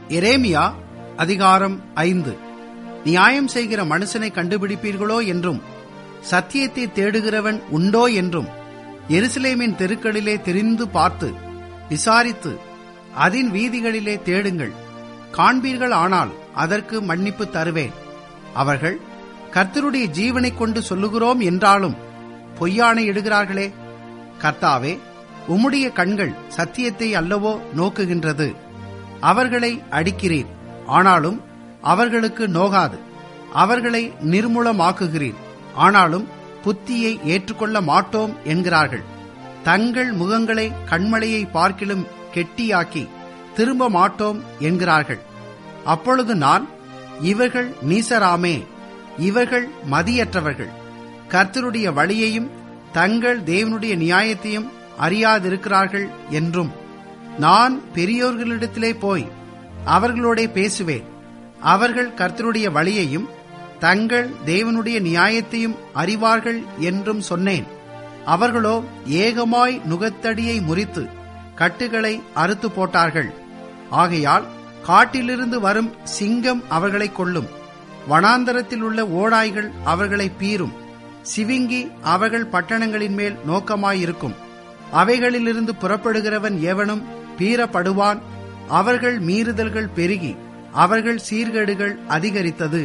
எரேமியா அதிகாரம் 5. நியாயம் செய்கிற மனுஷனை கண்டுபிடிப்பீர்களோ என்றும், சத்தியத்தை தேடுகிறவன் உண்டோ என்றும் எருசலேமின் தெருக்களிலே தெரிந்து பார்த்து விசாரித்து அதின் வீதிகளிலே தேடுங்கள். காண்பீர்கள், ஆனால் அதற்கு மன்னிப்பு தருவேன். அவர்கள் கர்த்தருடைய ஜீவனை கொண்டு சொல்லுகிறோம் என்றாலும் பொய்யானை இடுகிறார்களே. கர்த்தாவே, உம்முடைய கண்கள் சத்தியத்தை அல்லவோ நோக்குகின்றது. அவர்களை அடிக்கிறீர், ஆனாலும் அவர்களுக்கு நோகாது. அவர்களை நிர்மூலமாக்குகிறீர், ஆனாலும் புத்தியை ஏற்றுக்கொள்ள மாட்டோம் என்கிறார்கள். தங்கள் முகங்களை கண்மலையை பார்க்கிலும் கெட்டியாக்கி திரும்ப மாட்டோம் என்கிறார்கள். அப்பொழுது நான், இவர்கள் நீசராமே, இவர்கள் மதியற்றவர்கள், கர்த்தருடைய வழியையும் தங்கள் தேவனுடைய நியாயத்தையும் அறியாதிருக்கிறார்கள் என்றும், நான் பெரியோர்களிடத்திலே போய் அவர்களோடே பேசுவேன். அவர்கள் கர்த்தருடைய வழியையும் தங்கள் தேவனுடைய நியாயத்தையும் அறிவார்கள் என்றும் சொன்னேன். அவர்களோ ஏகமாய் நுகத்தடியை முறித்து கட்டுகளை அறுத்து போட்டார்கள். ஆகையால் காட்டிலிருந்து வரும் சிங்கம் அவர்களை கொல்லும், வனாந்தரத்தில் உள்ள ஓடாய்கள் அவர்களை பீரும். சிவிங்கி அவர்கள் பட்டணங்களின் மேல் நோக்கமாயிருக்கும். அவைகளிலிருந்து புறப்படுகிறவன் எவனும் பீறப்படுவான். அவர்கள் மீறுதல்கள் பெருகி அவர்கள் சீர்கேடுகள் அதிகரித்தது.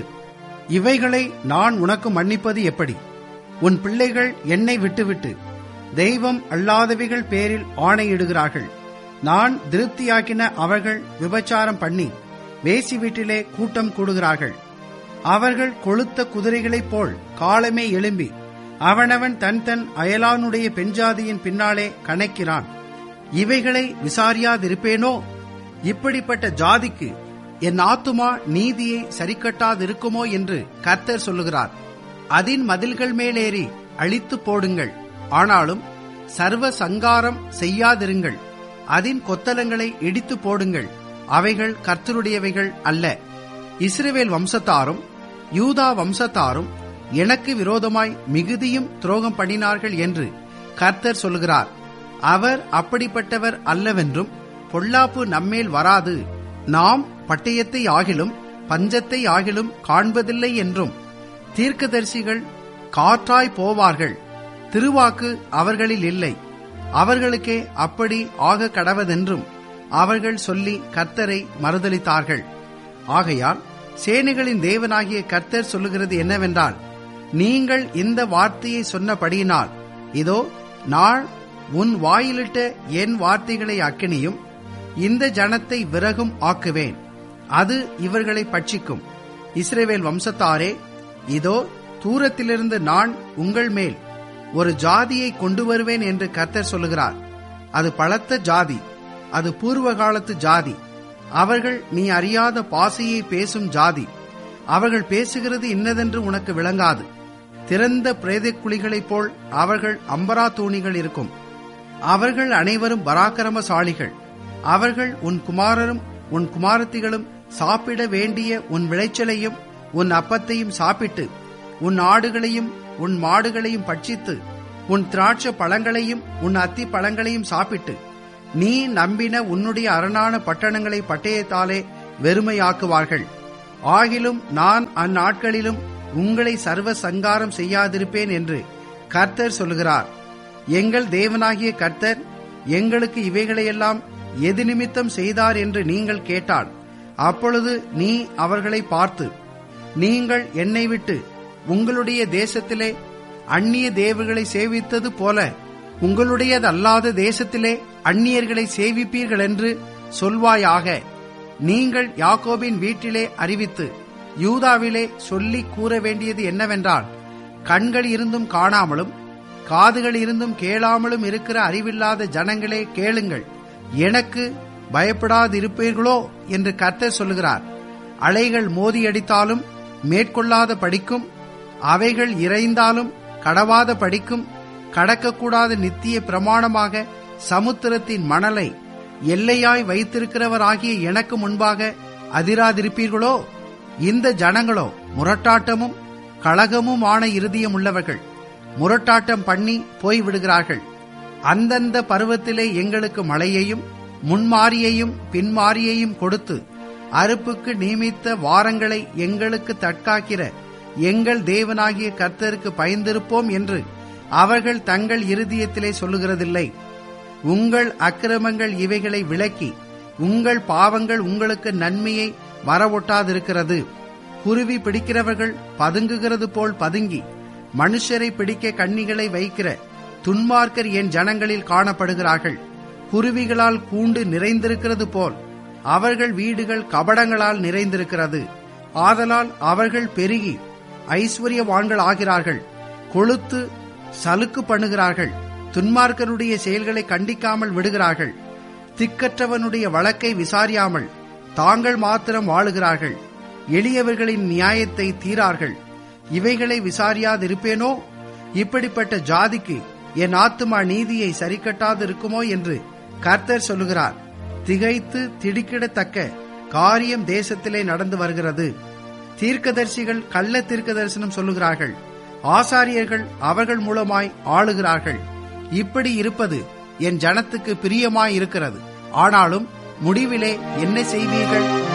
இவைகளை நான் உனக்கு மன்னிப்பது எப்படி? உன் பிள்ளைகள் என்னை விட்டுவிட்டு தெய்வம் அல்லாதவைகள் பேரில் ஆணையிடுகிறார்கள். நான் திருப்தியாக்கின அவர்கள் விபச்சாரம் பண்ணி வேசி வீட்டிலே கூட்டம் கூடுகிறார்கள். அவர்கள் கொழுத்த குதிரைகளைப் போல் காலமே எழும்பி அவனவன் தன் தன் அயலானுடைய பெண்ஜாதியின் பின்னாலே கணக்கிறான். இவைகளை விசாரியாதிருப்பேனோ? இப்படிப்பட்ட ஜாதிக்கு என் ஆத்துமா நீதியை சரிக்கட்டாதிருக்குமோ என்று கர்த்தர் சொல்லுகிறார். அதின் மதில்கள் மேலேறி அழித்து போடுங்கள், ஆனாலும் சர்வ சங்காரம் செய்யாதிருங்கள். அதின் கொத்தலங்களை இடித்து போடுங்கள், அவைகள் கர்த்தருடையவைகள் அல்ல. இஸ்ரவேல் வம்சத்தாரும் யூதா வம்சத்தாரும் எனக்கு விரோதமாய் மிகுதியும் துரோகம் பண்ணினார்கள் என்று கர்த்தர் சொல்லுகிறார். அவர் அப்படிப்பட்டவர் அல்லவென்றும், பொல்லாப்பு நம்மேல் வராது, நாம் பட்டயத்தை ஆகிலும் பஞ்சத்தை ஆகிலும் காண்பதில்லை என்றும், தீர்க்கதரிசிகள் காற்றாய் போவார்கள், திருவாக்கு அவர்களில் இல்லை, அவர்களுக்கே அப்படி ஆக கடவதென்றும் அவர்கள் சொல்லி கர்த்தரை மறுதலித்தார்கள். ஆகையால் சேனைகளின் தேவனாகிய கர்த்தர் சொல்லுகிறது என்னவென்றால், நீங்கள் இந்த வார்த்தையை சொன்னபடியினால், இதோ நான் உன் வாயிலிட்ட என் வார்த்தைகளை அக்கினியும் இந்த ஜனத்தை விறகும் ஆக்குவேன், அது இவர்களை பட்சிக்கும். இஸ்ரவேல் வம்சத்தாரே, இதோ தூரத்திலிருந்து நான் உங்கள் மேல் ஒரு ஜாதியை கொண்டு வருவேன் என்று கர்த்தர் சொல்லுகிறார். அது பலத்த ஜாதி, அது பூர்வ காலத்து ஜாதி. அவர்கள் நீ அறியாத பாசையை பேசும் ஜாதி. அவர்கள் பேசுகிறது இன்னதென்று உனக்கு விளங்காது. திறந்த பிரேத குழிகளைப் போல் அவர்கள் அம்பரா தூணிகள் இருக்கும். அவர்கள் அனைவரும் பராக்கிரமசாலிகள். அவர்கள் உன் குமாரரும் உன் குமாரத்திகளும் சாப்பிட வேண்டிய உன் விளைச்சலையும் உன் அப்பத்தையும் சாப்பிட்டு, உன் ஆடுகளையும் உன் மாடுகளையும் பட்சித்து, உன் திராட்சை பழங்களையும் உன் அத்தி பழங்களையும் சாப்பிட்டு, நீ நம்பின உன்னுடைய அரணான பட்டணங்களை பட்டயத்தாலே வெறுமையாக்குவார்கள். ஆகிலும் நான் அந்நாட்களிலும் உங்களை சர்வ சங்காரம் செய்யாதிருப்பேன் என்று கர்த்தர் சொல்லுகிறார். எங்கள் தேவனாகிய கர்த்தர் எங்களுக்கு இவைகளையெல்லாம் எது நிமித்தம் செய்தார் என்று நீங்கள் கேட்டால், அப்பொழுது நீ அவர்களை பார்த்து, நீங்கள் என்னை விட்டு உங்களுடைய தேசத்திலே அந்நிய தேவர்களை சேவித்தது போல உங்களுடையதல்லாத தேசத்திலே அந்நியர்களை சேவிப்பீர்கள் என்று சொல்வாயாக. நீங்கள் யாக்கோபின் வீட்டிலே அறிவித்து யூதாவிலே சொல்லி கூற வேண்டியது என்னவென்றால், கண்கள் இருந்தும் காணாமலும் காதுகள் இருந்தும் கேளாமலும் இருக்கிற அறிவில்லாத ஜனங்களே, கேளுங்கள், எனக்கு பயப்படாதிருப்பீர்களோ என்று கர்த்தர் சொல்லுகிறார். அலைகள் மோதியடித்தாலும் மேற்கொள்ளாத படிக்கும், அவைகள் இறைந்தாலும் கடவாத படிக்கும், கடக்கக்கூடாத நித்திய பிரமாணமாக சமுத்திரத்தின் மணலை எல்லையாய் வைத்திருக்கிறவராகிய எனக்கு முன்பாக அதிராதிருப்பீர்களோ? இந்த ஜனங்களோ முரட்டாட்டமும் கலகமுமான இருதயம் உள்ளவர்கள், முரட்டாட்டம் பண்ணி போய்விடுகிறார்கள். அந்தந்த பருவத்திலே எங்களுக்கு மழையையும் முன்மாரியையும் பின்மாரியையும் கொடுத்து அறுப்புக்கு நியமித்த வாரங்களை எங்களுக்கு தற்காக்கிற எங்கள் தேவனாகிய கர்த்தருக்கு பயந்திருப்போம் என்று அவர்கள் தங்கள் இருதயத்திலே சொல்லுகிறதில்லை. உங்கள் அக்கிரமங்கள் இவைகளை விலக்கி உங்கள் பாவங்கள் உங்களுக்கு நன்மையை வரவொட்டாதிருக்கிறது. குருவி பிடிக்கிறவர்கள் பதுங்குகிறது போல் பதுங்கி மனுஷரை பிடிக்க கண்ணிகளை வைக்கிற துன்மார்க்கர் என் ஜனங்களில் காணப்படுகிறார்கள். குருவிகளால் கூண்டு நிறைந்திருக்கிறது போல் அவர்கள் வீடுகள் கபடங்களால் நிறைந்திருக்கிறது. ஆதலால் அவர்கள் பெருகி ஐஸ்வர்யவான்கள் ஆகிறார்கள், கொழுத்து சலுக்கு பண்ணுகிறார்கள், துன்மார்க்கருடைய செயல்களை கண்டிக்காமல் விடுகிறார்கள், திக்கற்றவனுடைய வழக்கை விசாரியாமல் தாங்கள் மாத்திரம் வாழுகிறார்கள், எளியவர்களின் நியாயத்தை தீரார்கள். இவைகளை விசாரியாதிருப்பேனோ? இப்படிப்பட்ட ஜாதிக்கு என் ஆத்துமா நீதியை சரிக்கட்டாது இருக்குமோ என்று கர்த்தர் சொல்லுகிறார். திகைத்து திடுக்கிடத்தக்க காரியம் தேசத்திலே நடந்து வருகிறது. தீர்க்கதரிசிகள் கள்ள தீர்க்க தரிசனம் சொல்லுகிறார்கள், ஆசாரியர்கள் அவர்கள் மூலமாய் ஆளுகிறார்கள். இப்படி இருப்பது என் ஜனத்துக்கு பிரியமாயிருக்கிறது. ஆனாலும் முடிவிலே என்ன செய்வீர்கள்?